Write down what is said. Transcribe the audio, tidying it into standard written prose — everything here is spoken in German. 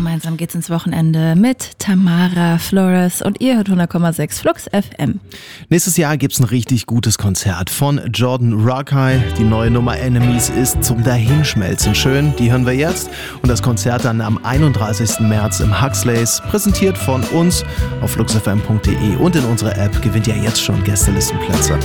Gemeinsam geht's ins Wochenende mit Tamara Flores und ihr hört 100,6 Flux FM. Nächstes Jahr gibt's ein richtig gutes Konzert von Jordan Rakei. Die neue Nummer Enemies ist zum Dahinschmelzen schön. Die hören wir jetzt. Und das Konzert dann am 31. März im Huxleys, präsentiert von uns auf fluxfm.de und in unserer App, gewinnt ihr jetzt schon Gästelistenplätze.